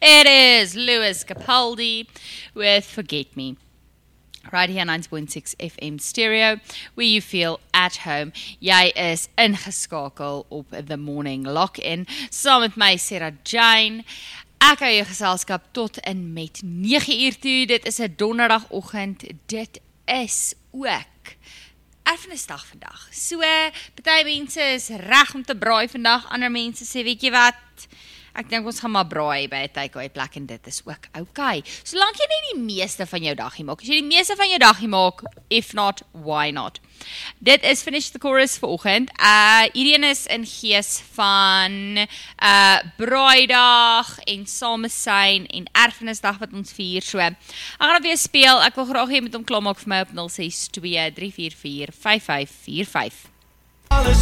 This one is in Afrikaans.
It is Lewis Capaldi with Forget Me. Right here 90.6 FM stereo, where you feel at home. Jy is ingeskakel op The Morning Lock-in, saam met my Sarah Jane. Ek hou jou geselskap tot en met 9 uur toe. Dit is 'n donderdagoggend. Dit is ook Erfenisdag vandag. So, party mense is reg om te braai vandag, ander mense sê, weet jy wat? Ek dink ons gaan maar braai by 'n takeaway plek en dit is ook okay. Solank jy nie die meeste van jou dagie maak. As jy die meeste van jou dagie maak, if not, why not? Dit is Finish the Chorus vanoggend. Hierdie is in gees van braaidag en samesyn en erfenisdag wat ons vier. So, ek gaan weer speel. Ek wil graag hê jy moet hom klaarmaak vir my op 062 344 5545. Alles